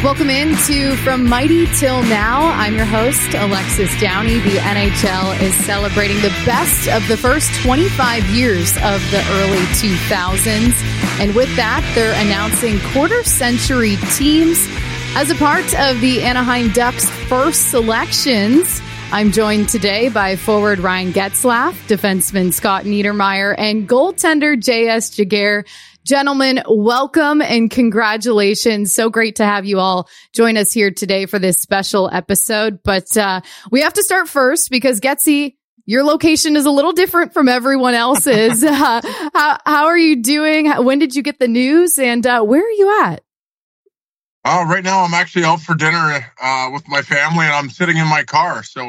Welcome into From Mighty Till Now. I'm your host, Alexis Downey. The NHL is celebrating the best of the first 25 years of the early 2000s. And with that, they're announcing quarter-century teams as a part of the Anaheim Ducks' first selections. I'm joined today by forward Ryan Getzlaf, defenseman Scott Niedermayer, and goaltender J.S. Giguère. Gentlemen, welcome and congratulations. So great to have you all join us here today for this special episode. But we have to start first because, Getsy, your location is a little different from everyone else's. How are you doing? When did you get the news? And where are you at? Right now, I'm actually out for dinner with my family, and I'm sitting in my car. So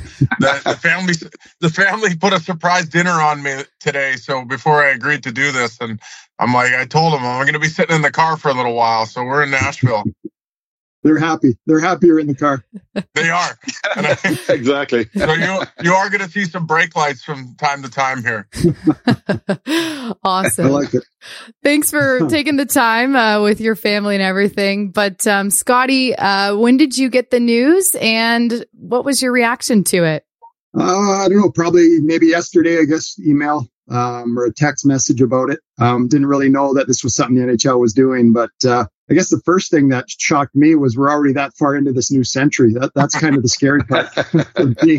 the family put a surprise dinner on me today. So before I agreed to do this, and I told them I'm going to be sitting in the car for a little while. So we're in Nashville. They're happy. They're happy you're in the car. They are. Exactly. So you are going to see some brake lights from time to time here. Awesome. I like it. Thanks for taking the time with your family and everything. But Scotty, when did you get the news and what was your reaction to it? I don't know, probably maybe yesterday, I guess, email or a text message about it. Didn't really know that this was something the NHL was doing, but I guess the first thing that shocked me was we're already that far into this new century. That's kind of the scary part for me.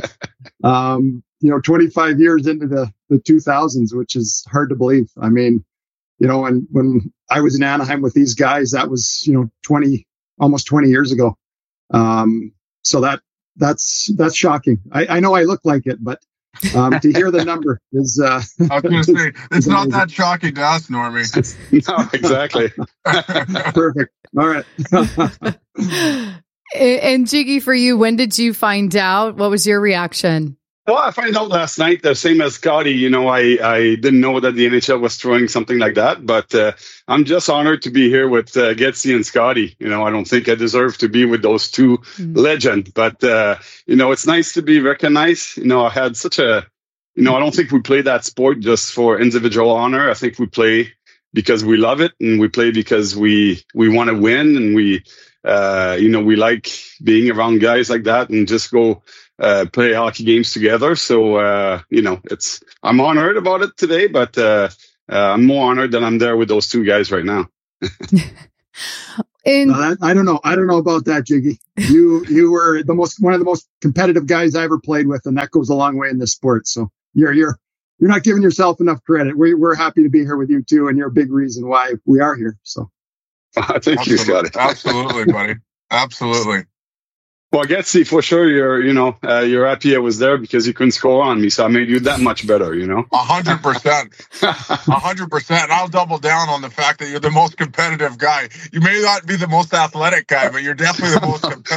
25 years into the 2000s, which is hard to believe. I mean, when I was in Anaheim with these guys, that was, almost 20 years ago. So that's shocking. I know I look like it, but to hear the number is I was going to say, it's not that shocking to us, Normie. No, exactly. Perfect. All right. And Jiggy, for you, when did you find out? What was your reaction? Well, I found out last night, the same as Scotty. I didn't know that the NHL was throwing something like that, but I'm just honored to be here with Getsy and Scotty. I don't think I deserve to be with those two legends, but it's nice to be recognized. I had such a, I don't think we play that sport just for individual honor. I think we play because we love it, and we play because we want to win, and we like being around guys like that and just go play hockey games together. So, I'm honored about it today, but I'm more honored that I'm there with those two guys right now. I don't know. I don't know about that, Jiggy. You were one of the most competitive guys I ever played with, and that goes a long way in this sport. So you're not giving yourself enough credit. We're happy to be here with you too, and you're a big reason why we are here. So thank you, Scotty. Absolutely, buddy. Absolutely. Well, Getsy, for sure, you're happy I was there because you couldn't score on me, so I made you that much better, 100%. 100%. I'll double down on the fact that you're the most competitive guy. You may not be the most athletic guy, but you're definitely the most competitive.